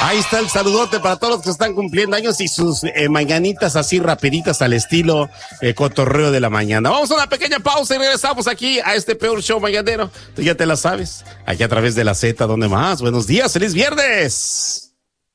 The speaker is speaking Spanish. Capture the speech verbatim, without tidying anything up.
Ahí está el saludote para todos los que están cumpliendo años y sus eh, mañanitas así rapiditas al estilo eh, cotorreo de la mañana. Vamos a una pequeña pausa y regresamos aquí a este peor show mañanero. Tú ya te la sabes, aquí a través de la Z, ¿dónde más? Buenos días, feliz viernes.